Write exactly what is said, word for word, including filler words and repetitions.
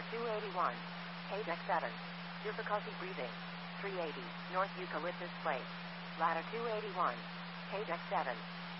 two eighty-one. K deck seven. Difficulty breathing. three eighty. North Eucalyptus Place. Ladder two eighty-one. K deck seven.